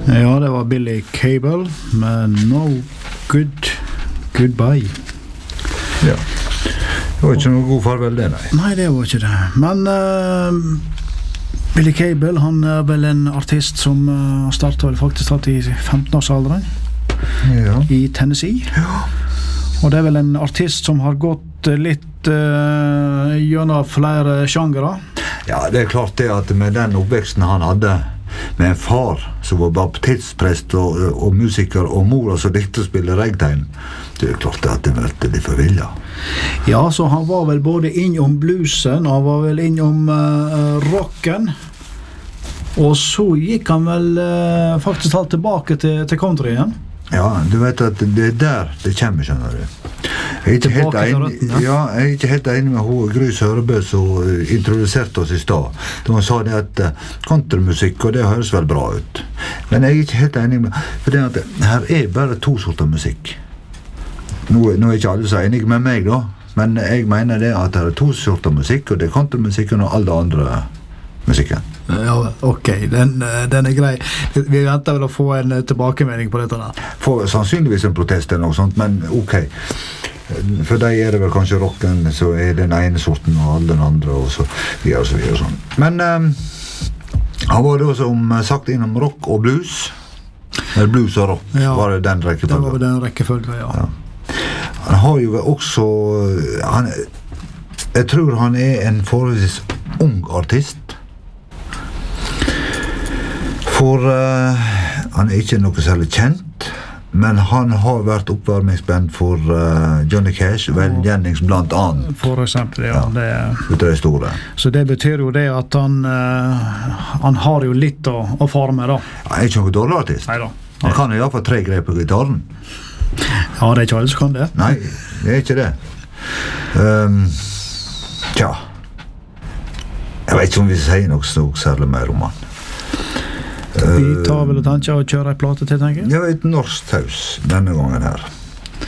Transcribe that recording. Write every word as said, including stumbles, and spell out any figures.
Ja, det var Billy Cable med No Good Goodbye. Ja. Det var ikke noe god farvel det, nei. Nei, det var ikke det. Men uh, Billy Cable, han er vel en artist som uh, startet vel faktisk tatt i femten-årsalderen ja. i Tennessee. Ja. Og det er vel en artist som har gått litt uh, gjennom flere sjangere. Ja, det er klart det at med den oppveksten han hadde, med en far som var baptistprest og, og musiker, og mor som likte å spille ragtime, det er klart at det ble litt forvillet. Ja, så han var vel både innom bluesen, han var vel innom uh, rocken, og så gikk han vel uh, faktisk alt tilbake til, til country igjen. Ja, du vet at det er der det kommer, skjønner du. Jeg er ikke helt enig, ja, jeg er ikke helt enig med hun Gry Sørebø som introduserte oss i stad. Da hun sa det at countrymusikk, og det høres vel bra ut. Men jeg er ikke helt enig med, for det at her er bare to sorter musikk. Nå, nå er ikke alle så enige med meg da, men jeg mener det at det er to sorter musikk, og det er countrymusikken og alle andre musikken. Ja, ok, den, den er grei. Vi venter vel å få en tilbakemelding på dette der. Får sannsynligvis en protest eller noe sånt, men ok. For deg er det vel kanskje rocken, så er den ene sorten og alle den andre, og så videre og så videre og sånn. Men um, han var da som sagt innom rock og blues. Eller blues og rock, ja, var det den rekkefølgen? Det var den rekkefølgen, ja. ja. Han har jo også... Han, jeg tror han er en forholdsvis ung artist. For uh, han er ikke noe særlig kjent, men han har vært oppvarmingsband for uh, Johnny Cash, Vel Jennings blant annet. For eksempel, ja. ja det, det store. Så det betyr jo det at han, uh, han har jo litt å, å fare med, da. Han er ikke noen dårlig artist. Neida. Han kan i hvert fall tre grep på gitaren. Ja, det er ikke alle som kan det. Nei, det er ikke det. Um, tja. Jeg vet ikke om vi sier noe, noe særlig mer om han. Vi tar vel et tanke og kjører en plate til, tenker jeg? Ja, et norsk taus denne gangen her.